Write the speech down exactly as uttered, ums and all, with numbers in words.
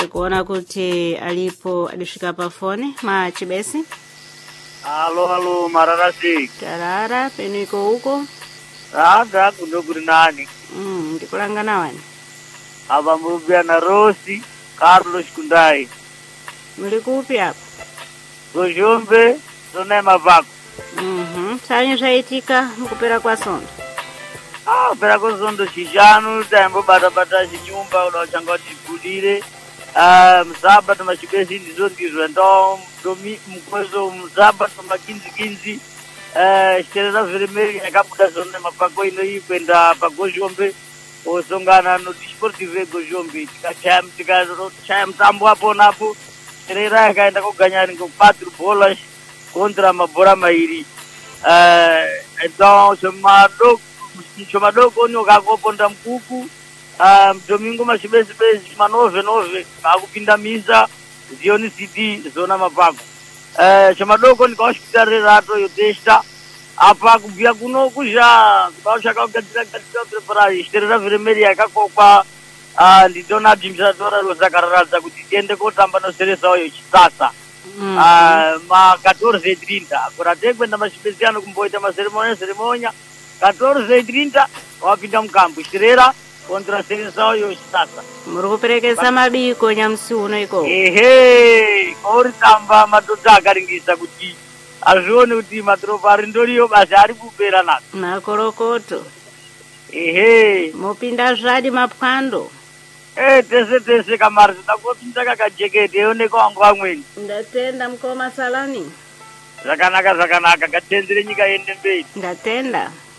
ndikuona kuti alipo alisvika pafoni Machibesi. Halo halo Mararasi. Tarara peniko huko. Raga kundokuri nani. Mm, ndikulangana wani. Aba mubia na Rosi Carlos Kundai. Mlikupi hapo? Gojombe Zone Mavako. Mhm. Sanyi zvaitika mukupera kwa Sondo. Ah, pera kwa Sondo chijanu taimbo bata bata chinyumba unachanga chigudire. Ah, msaba tuma Chibesi ndizo ndizwe ndo domi mkwezo msaba tuma kinzi kinzi. Eh, shereza vermelho yakabuda Zone Mavako ino ikwenda pa Gojombe. Osongana no Desportivo Gojombe tikachaya tikachaya mtambo hapo napo Serera akaenda kuganyana com quatro bolas contra mabora mairi eh então chamado chamado konyo kakoponda mkuku ah domingo Machibesi besi manove nove akupindamiza Zioni City Zona Mavako eh chamadoko ni hospital rato yo testa apa kubia kuno kuja kubasha kugadzira gadzira preparar Estrela Vermelha yakakokwa ndi Donald Mzadora Rozakararaza kuti tiende kotamba no Seresa yo chisasa ah ma quatorze e trinta agora tekwenda Machibesi ano kumboita ma cerimônia cerimônia quatorze e trinta wapinda mkampo Estrela contra Seresa yo chisasa muri kuperekesa mabiko nyamsi uno iko. Ehe ori tamba madodha akaringisa kuti azvione kuti matropa ari ndoriyo basi ari kupera nazo makorokoto. Ehe Mupinda zvadi mapwando. eh tese tese kamari takopinda kakajekete yoneka wangu amweni Ndatenda mkoma salani. zvakanaka zvakanaka gatenzere nyika yende mberi Ndatenda.